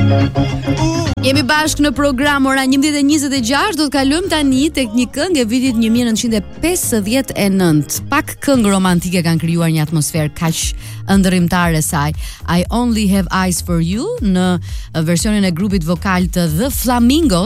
Jemi bashkë në program ora 11:26, do të kalojmë tani tek një këngë e vitit 1959. Pak këngë romantike kanë krijuar një atmosferë kaq ëndrrimtare saj. I Only Have Eyes for You në versionin e grupit vokal të The Flamingos.